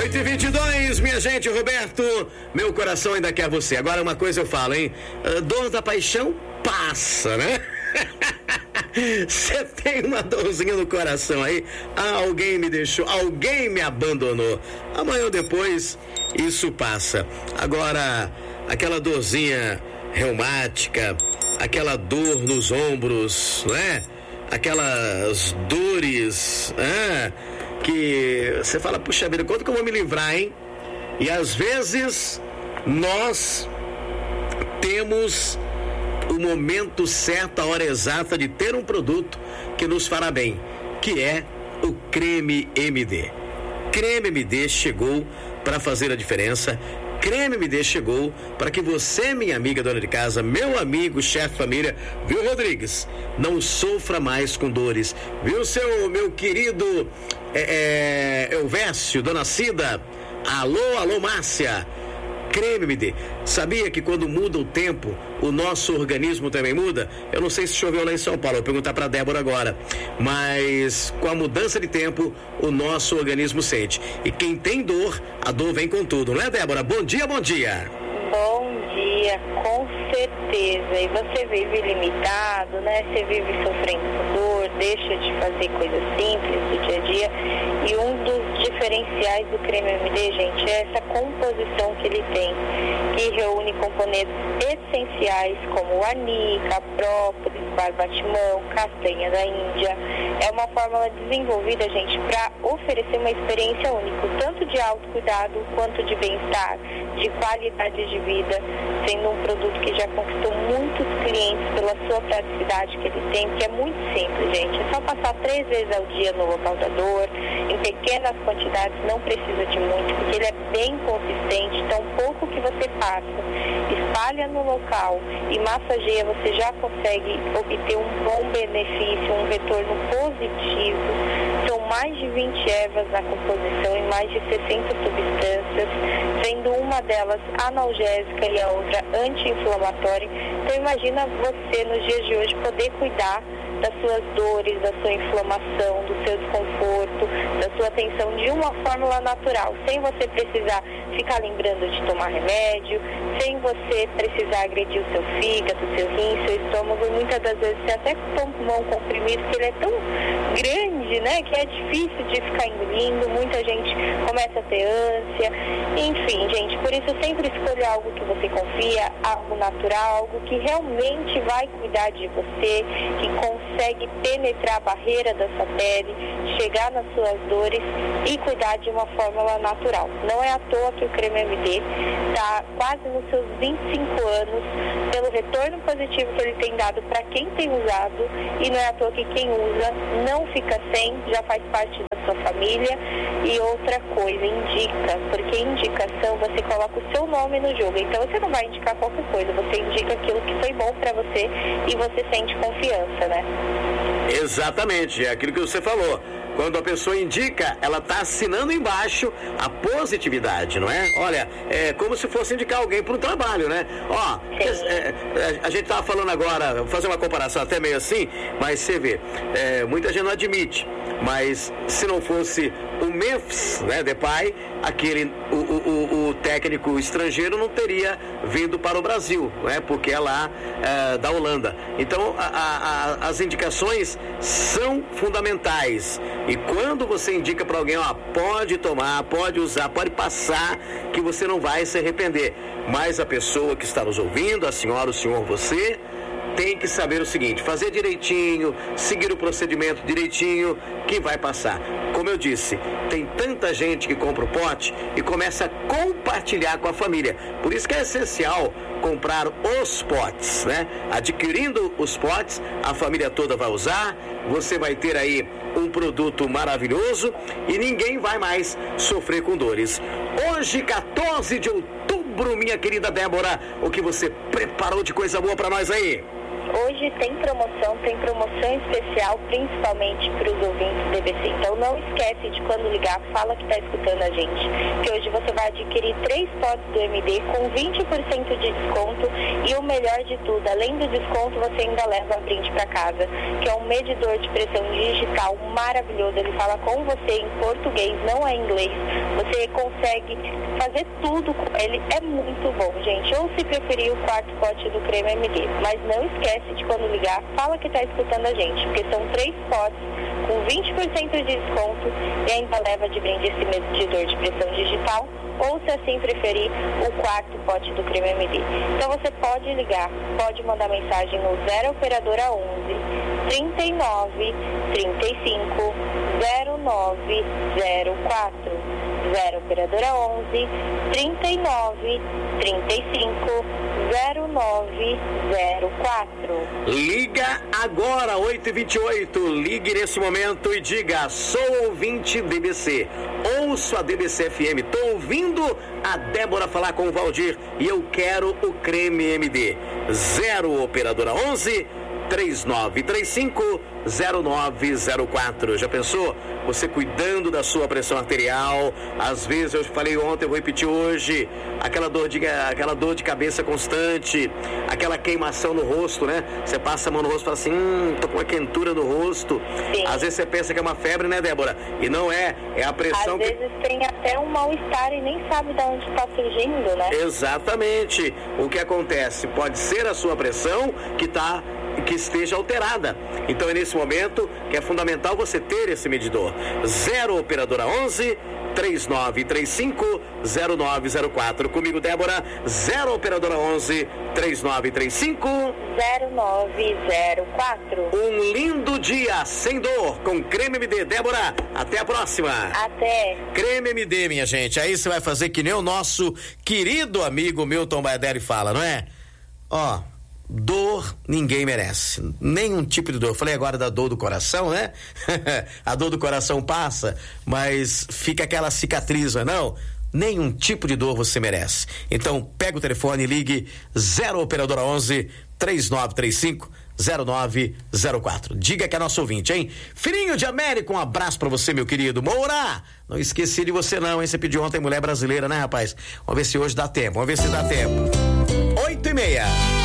8h22, minha gente, Roberto, meu coração ainda quer você. Agora uma coisa eu falo, hein? Dor da paixão passa, né? Você tem uma dorzinha no coração aí, alguém me deixou, alguém me abandonou. Amanhã ou depois, isso passa. Agora, aquela dorzinha reumática, aquela dor nos ombros, né? Aquelas dores, que você fala, puxa vida, quanto que eu vou me livrar, hein? E às vezes nós temos o momento certo, a hora exata de ter um produto que nos fará bem, que é o Creme MD. Creme MD chegou para fazer a diferença. Creme MD chegou para que você, minha amiga dona de casa, meu amigo, chefe de família, viu, Rodrigues, não sofra mais com dores. Viu, meu querido Elvésio, dona Cida, alô, Márcia. Creme MD. Sabia que quando muda o tempo, o nosso organismo também muda? Eu não sei se choveu lá em São Paulo, vou perguntar pra Débora agora. Mas com a mudança de tempo, o nosso organismo sente. E quem tem dor, a dor vem com tudo, não é, Débora? Bom dia, bom dia. Bom dia, com certeza. E você vive limitado, né? Você vive sofrendo com dor, deixa de fazer coisas simples do dia a dia. E um dos diferenciais do creme MD, gente, é essa composição que ele tem, que reúne componentes essenciais como anica, própolis, barbatimão, castanha da Índia. É uma fórmula desenvolvida, gente, para oferecer uma experiência única, tanto de autocuidado quanto de bem-estar, de qualidade de vida, sendo um produto que já conquistou muitos clientes pela sua praticidade que ele tem, que é muito simples, gente. É só passar 3 vezes ao dia no local da dor, em pequenas quantidades, não precisa de muito, porque ele é bem consistente, então pouco que você passa, espalha no local e massageia, você já consegue obter um bom benefício, um retorno positivo. São mais de 20 ervas na composição e mais de 60 substâncias, sendo uma delas analgésica e a outra anti-inflamatória. Então imagina você nos dias de hoje poder cuidar das suas dores, da sua inflamação, do seu desconforto, da sua tensão de uma fórmula natural, sem você precisar ficar lembrando de tomar remédio, sem você precisar agredir o seu fígado, o seu rim, seu estômago. E muitas das vezes você até toma um comprimido que ele é tão grande, né, que é difícil de ficar engolindo, muita gente começa a ter ânsia. Enfim, gente, por isso sempre escolha algo que você confia, algo natural, algo que realmente vai cuidar de você, que consegue penetrar a barreira da sua pele, chegar nas suas dores e cuidar de uma fórmula natural. Não é à toa que o creme MD está quase nos seus 25 anos, pelo retorno positivo que ele tem dado para quem tem usado, e não é à toa que quem usa não fica sem, já faz parte da sua família. E outra coisa, indica, porque indicação você coloca o seu nome no jogo, então você não vai indicar qualquer coisa, você indica aquilo que foi bom para você e você sente confiança, né? Exatamente, é aquilo que você falou. Quando a pessoa indica, ela está assinando embaixo a positividade, não é? Olha, é como se fosse indicar alguém para um trabalho, né? Ó, a gente estava falando agora, vou fazer uma comparação até meio assim, mas você vê, muita gente não admite, mas se não fosse o Memphis, né, Depay, o técnico estrangeiro não teria vindo para o Brasil, né? Porque é lá da Holanda. Então, as indicações são fundamentais. E quando você indica para alguém, ó, pode tomar, pode usar, pode passar, que você não vai se arrepender. Mas a pessoa que está nos ouvindo, a senhora, o senhor, você, tem que saber o seguinte, fazer direitinho, seguir o procedimento direitinho, que vai passar. Como eu disse, tem tanta gente que compra o pote e começa a compartilhar com a família. Por isso que é essencial comprar os potes, né? Adquirindo os potes, a família toda vai usar, você vai ter aí um produto maravilhoso e ninguém vai mais sofrer com dores. Hoje, 14 de outubro, minha querida Débora, o que você preparou de coisa boa para nós aí? hoje tem promoção especial, principalmente para os ouvintes do DBC. Então não esquece de quando ligar, fala que está escutando a gente, que hoje você vai adquirir 3 potes do MD com 20% de desconto e o melhor de tudo, além do desconto, você ainda leva um brinde para casa, que é um medidor de pressão digital maravilhoso. Ele fala com você em português, não é inglês. Você consegue fazer tudo com ele, é muito bom, gente. Ou se preferir o 4º pote do creme MD. Mas não esquece de quando ligar, fala que está escutando a gente, porque são 3 potes com 20% de desconto e ainda leva de brinde esse medidor de pressão digital, ou se assim preferir, o 4º pote do creme MD. Então você pode ligar, pode mandar mensagem no 0 operadora 11 39 35 0904. 0 operadora 11 39 35 0904. Liga agora, 8h28. Ligue nesse momento e diga: sou ouvinte DBC, ouço a DBC FM, tô ouvindo a Débora falar com o Valdir e eu quero o creme MD. 0 operadora 11 3935 0904. Já pensou? Você cuidando da sua pressão arterial, às vezes, eu falei ontem, eu vou repetir hoje, aquela dor de cabeça constante, aquela queimação no rosto, né? Você passa a mão no rosto e fala assim, tô com uma quentura no rosto. Sim. Às vezes você pensa que é uma febre, né, Débora? E não é, é a pressão. Às vezes tem até um mal-estar e nem sabe de onde está surgindo, né? Exatamente. O que acontece? Pode ser a sua pressão que esteja alterada. Então é nesse momento que é fundamental você ter esse medidor. 0 operadora 11 3935 0904. Comigo, Débora. 0 operadora 11 3935 0904. Um lindo dia sem dor com creme MD. Débora, até a próxima. Até. Creme MD, minha gente. Aí você vai fazer que nem o nosso querido amigo Milton Baedelli fala, não é? Ó, dor ninguém merece, nenhum tipo de dor. Falei agora da dor do coração, né? A dor do coração passa, mas fica aquela cicatriz, não? Nenhum tipo de dor você merece. Então pega o telefone e ligue 0 operadora 11 3935 0904. Diga que é nosso ouvinte, hein? Filhinho de América, um abraço pra você, meu querido. Moura, não esqueci de você não, hein? Você pediu ontem mulher brasileira, né, rapaz? Vamos ver se hoje dá tempo, 8h30.